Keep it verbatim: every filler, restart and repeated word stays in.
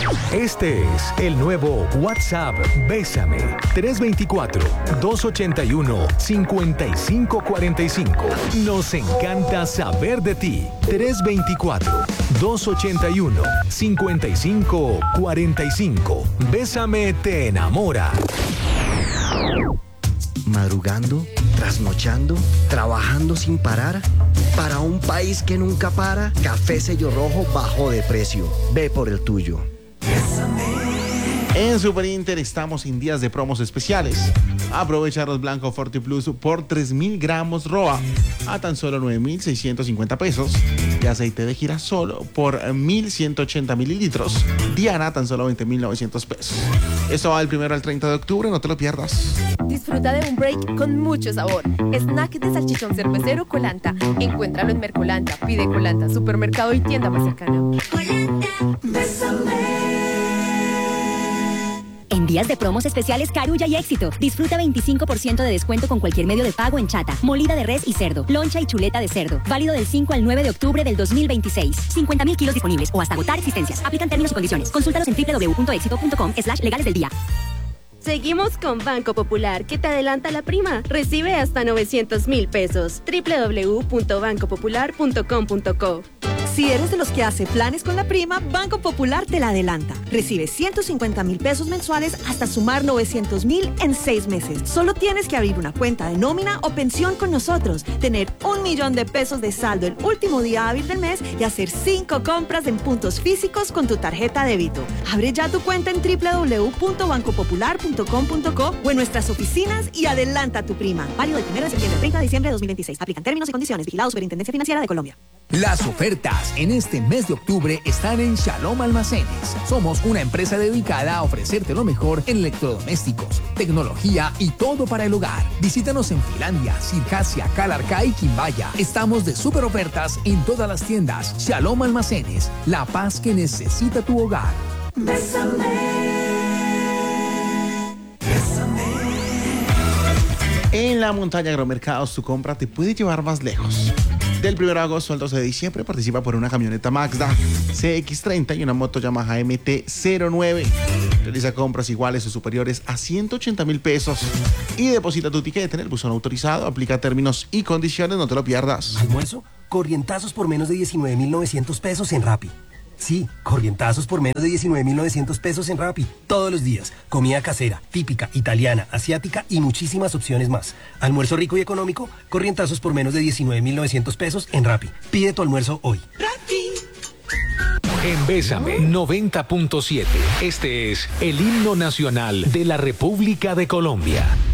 Este es el nuevo WhatsApp Bésame. tres dos cuatro, dos ocho uno, cinco cinco cuatro cinco. Nos encanta saber de ti. tres dos cuatro, dos ocho uno, cinco cinco cuatro cinco. Bésame te enamora. Madrugando, trasnochando, trabajando sin parar. Para un país que nunca para, Café Sello Rojo bajó de precio. Ve por el tuyo. En Superinter estamos en días de promos especiales. Aprovecha arroz blanco Forti Plus por tres mil gramos R O A a tan solo nueve mil seiscientos cincuenta pesos. Y aceite de girasol por mil ciento ochenta mililitros. Diana a tan solo veinte mil novecientos pesos. Esto va del primero al treinta de octubre, no te lo pierdas. Disfruta de un break con mucho sabor. Snack de salchichón cervecero Colanta. Encuéntralo en Mercolanta. Pide Colanta, supermercado y tienda más cercana. Colanta, bésame. En días de promos especiales Carulla y Éxito, disfruta veinticinco por ciento de descuento con cualquier medio de pago en chata, molida de res y cerdo, loncha y chuleta de cerdo. Válido del cinco al nueve de octubre del dos mil veintiséis. cincuenta mil kilos disponibles o hasta agotar existencias. Aplican términos y condiciones. Consúltalos en doble u doble u doble u punto éxito punto com slash legales del día. Seguimos con Banco Popular, que te adelanta la prima. Recibe hasta novecientos mil pesos. doble u doble u doble u punto banco popular punto com punto co. Si eres de los que hace planes con la prima, Banco Popular te la adelanta. Recibe ciento cincuenta mil pesos mensuales hasta sumar novecientos mil en seis meses. Solo tienes que abrir una cuenta de nómina o pensión con nosotros, tener un millón de pesos de saldo el último día hábil del mes y hacer cinco compras en puntos físicos con tu tarjeta débito. Abre ya tu cuenta en doble u doble u doble u punto banco popular punto com punto co o en nuestras oficinas y adelanta tu prima. Válido del primero de septiembre al treinta de diciembre de dos mil veintiséis. Aplican términos y condiciones. Vigilado Superintendencia Financiera de Colombia. Las ofertas en este mes de octubre están en Shalom Almacenes. Somos una empresa dedicada a ofrecerte lo mejor en electrodomésticos, tecnología y todo para el hogar. Visítanos en Finlandia, Circasia, Calarcá y Quimbaya. Estamos de super ofertas en todas las tiendas. Shalom Almacenes, la paz que necesita tu hogar. Bésame. En la montaña Agromercados, tu compra te puede llevar más lejos. Del primero de agosto al doce de diciembre participa por una camioneta Mazda C X treinta y una moto Yamaha M T cero nueve. Realiza compras iguales o superiores a ciento ochenta mil pesos y deposita tu ticket en el buzón autorizado. Aplica términos y condiciones, no te lo pierdas. ¿Almuerzo? Corrientazos por menos de diecinueve mil novecientos pesos en Rappi. Sí, corrientazos por menos de diecinueve mil novecientos pesos en Rappi. Todos los días. Comida casera, típica, italiana, asiática y muchísimas opciones más. Almuerzo rico y económico, corrientazos por menos de diecinueve mil novecientos pesos en Rappi. Pide tu almuerzo hoy. En Bésame noventa punto siete. Este es el himno nacional de la República de Colombia.